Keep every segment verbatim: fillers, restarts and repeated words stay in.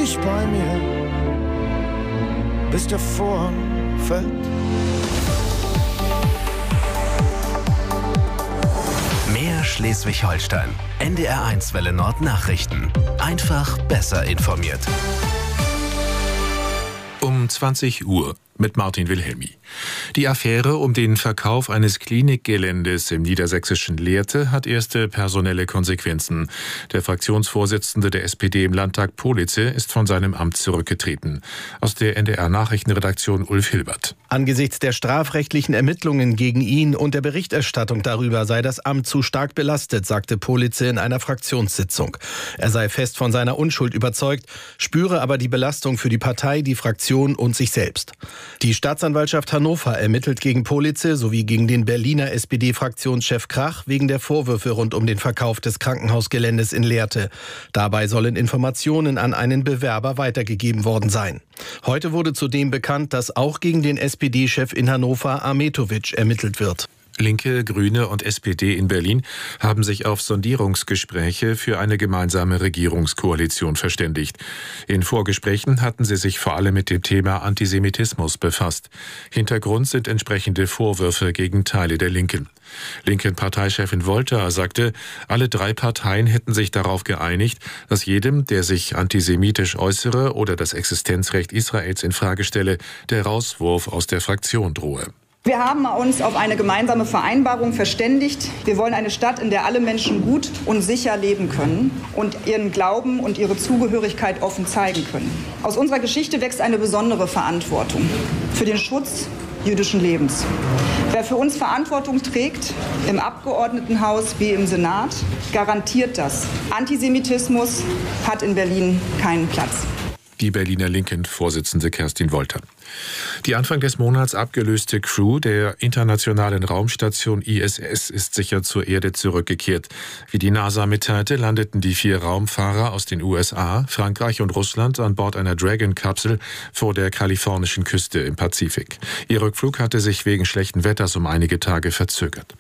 dich bei mir, bis der Vorhang fällt. Mehr Schleswig-Holstein. N D R eins Welle Nord Nachrichten. Einfach besser informiert. Um zwanzig Uhr mit Martin Wilhelmi. Die Affäre um den Verkauf eines Klinikgeländes im niedersächsischen Lehrte hat erste personelle Konsequenzen. Der Fraktionsvorsitzende der S P D im Landtag, Politze, ist von seinem Amt zurückgetreten. Aus der N D R-Nachrichtenredaktion Ulf Hilbert. Angesichts der strafrechtlichen Ermittlungen gegen ihn und der Berichterstattung darüber sei das Amt zu stark belastet, sagte Politze in einer Fraktionssitzung. Er sei fest von seiner Unschuld überzeugt, spüre aber die Belastung für die Partei, die Fraktion und sich selbst. Die Staatsanwaltschaft Hannover ermittelt gegen Politze sowie gegen den Berliner S P D-Fraktionschef Krach wegen der Vorwürfe rund um den Verkauf des Krankenhausgeländes in Lehrte. Dabei sollen Informationen an einen Bewerber weitergegeben worden sein. Heute wurde zudem bekannt, dass auch gegen den S P D-Chef in Hannover, Ahmetovic, ermittelt wird. Linke, Grüne und S P D in Berlin haben sich auf Sondierungsgespräche für eine gemeinsame Regierungskoalition verständigt. In Vorgesprächen hatten sie sich vor allem mit dem Thema Antisemitismus befasst. Hintergrund sind entsprechende Vorwürfe gegen Teile der Linken. Linken Parteichefin Wolter sagte, alle drei Parteien hätten sich darauf geeinigt, dass jedem, der sich antisemitisch äußere oder das Existenzrecht Israels in Frage stelle, der Rauswurf aus der Fraktion drohe. Wir haben uns auf eine gemeinsame Vereinbarung verständigt. Wir wollen eine Stadt, in der alle Menschen gut und sicher leben können und ihren Glauben und ihre Zugehörigkeit offen zeigen können. Aus unserer Geschichte wächst eine besondere Verantwortung für den Schutz jüdischen Lebens. Wer für uns Verantwortung trägt, im Abgeordnetenhaus wie im Senat, garantiert das. Antisemitismus hat in Berlin keinen Platz. Die Berliner Linken-Vorsitzende Kerstin Wolter. Die Anfang des Monats abgelöste Crew der internationalen Raumstation I S S ist sicher zur Erde zurückgekehrt. Wie die NASA mitteilte, landeten die vier Raumfahrer aus den U S A, Frankreich und Russland an Bord einer Dragon-Kapsel vor der kalifornischen Küste im Pazifik. Ihr Rückflug hatte sich wegen schlechten Wetters um einige Tage verzögert.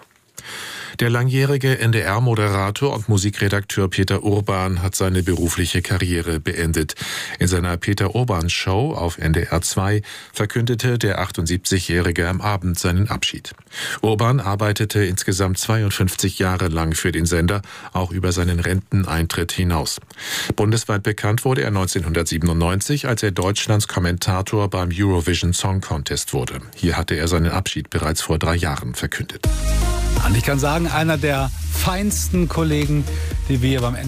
Der langjährige N D R-Moderator und Musikredakteur Peter Urban hat seine berufliche Karriere beendet. In seiner Peter-Urban-Show auf N D R zwei verkündete der achtundsiebzigjährige am Abend seinen Abschied. Urban arbeitete insgesamt zweiundfünfzig Jahre lang für den Sender, auch über seinen Renteneintritt hinaus. Bundesweit bekannt wurde er neunzehnhundertsiebenundneunzig, als er Deutschlands Kommentator beim Eurovision Song Contest wurde. Hier hatte er seinen Abschied bereits vor drei Jahren verkündet. Und ich kann sagen, einer der feinsten Kollegen, die wir beim